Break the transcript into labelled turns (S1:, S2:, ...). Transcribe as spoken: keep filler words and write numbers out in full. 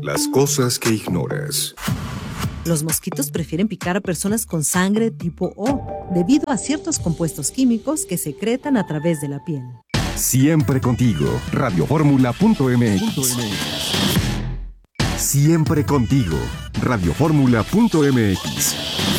S1: Las cosas que ignoras.
S2: Los mosquitos prefieren picar a personas con sangre tipo O, debido a ciertos compuestos químicos que secretan a través de la piel.
S3: Siempre contigo, radioformula punto m x. Siempre contigo, radioformula punto m x.